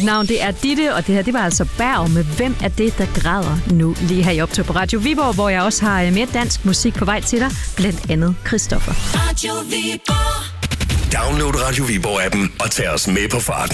Mit navn det er Ditte, og det her det var altså Berg med Hvem er det, der græder nu? Lige her i Optog på Radio Viborg, hvor jeg også har mere dansk musik på vej til dig. Blandt andet Christoffer. Radio Viborg. Download Radio Viborg-appen og tag os med på farten.